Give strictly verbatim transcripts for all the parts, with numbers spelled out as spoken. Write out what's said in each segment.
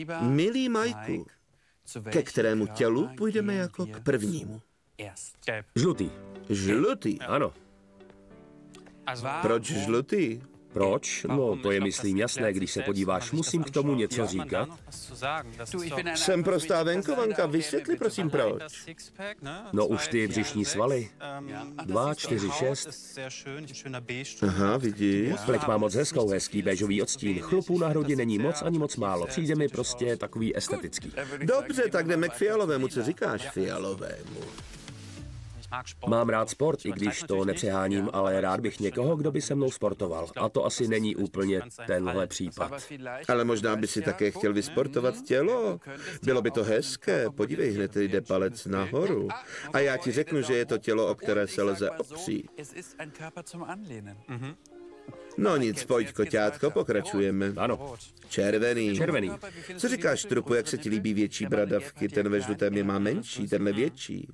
Milý Majku, ke kterému tělu půjdeme jako k prvnímu? Žlutý. Žlutý? Ano. Proč žlutý? Proč? No, to je, myslím, jasné, když se podíváš. Musím k tomu něco říkat. Jsem prostá venkovanka, vysvětli prosím proč. No už ty břišní svaly. Dva, čtyři, šest. Aha, vidíš? Pleť má moc hezkou, hezký béžový odstín. Chlupů na hrudi není moc ani moc málo. Přijde mi prostě takový estetický. Dobře, tak jdeme k fialovému. Co říkáš fialovému? Mám rád sport, i když to nepřeháním, ale rád bych někoho, kdo by se mnou sportoval. A to asi není úplně tenhle případ. Ale možná by si také chtěl vysportovat tělo. Bylo by to hezké. Podívej, hned jde palec nahoru. A já ti řeknu, že je to tělo, o které se lze opřít. No nic, pojď, koťátko, pokračujeme. Ano. Červený. Červený. Co říkáš, trupu, jak se ti líbí větší bradavky? Ten ve žlutém je má menší, tenhle větší.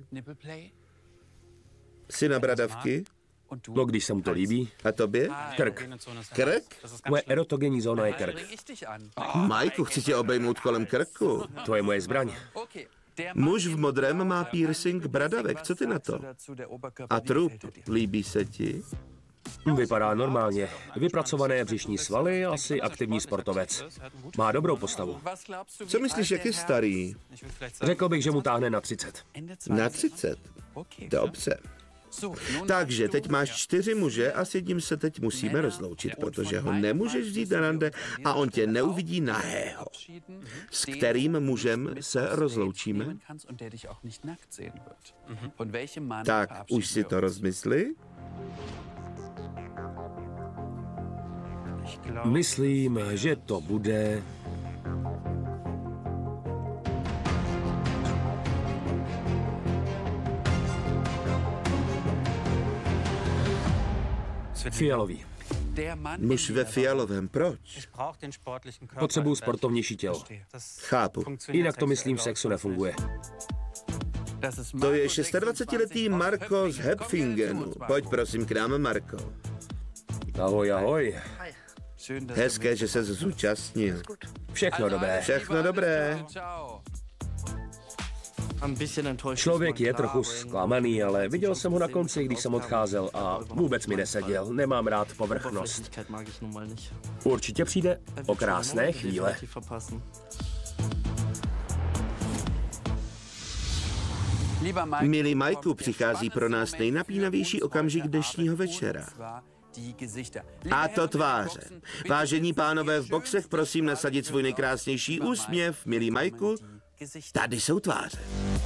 Jsi na bradavky? No, když se mu to líbí. A tobě? Krk. Krk? Moje erotogenní zóna je krk. Majku, chci tě obejmout kolem krku. To je moje zbraň. Muž v modrém má piercing bradavek, co ty na to? A trup, líbí se ti? Vypadá normálně. Vypracované břišní svaly, asi aktivní sportovec. Má dobrou postavu. Co myslíš, jak je starý? Řekl bych, že mu táhne na třicet. Na třicet? Dobře. Takže teď máš čtyři muže a s jedním se teď musíme rozloučit, protože ho nemůžeš vzít na rande a on tě neuvidí nahého. S kterým mužem se rozloučíme? Tak, už si to rozmysli? Myslím, že to bude... Fialový. Muž ve fialovém, proč? Potřebuju sportovnější tělo. Chápu. Jinak to, myslím, v sexu nefunguje. To je dvacetišestiletý Marko z Hepfingenu. Pojď prosím k nám, Marko. Ahoj, ahoj. Hezké, že se zúčastnil. Všechno dobré. Všechno dobré. Člověk je trochu zklamaný, ale viděl jsem ho na konci, když jsem odcházel a vůbec mi neseděl. Nemám rád povrchnost. Určitě přijde o krásné chvíle. Milý Majku, přichází pro nás nejnapínavější okamžik dnešního večera. A to tváře. Vážení pánové v boxech, prosím nasadit svůj nejkrásnější úsměv. Milý Majku, tady jsou tváře.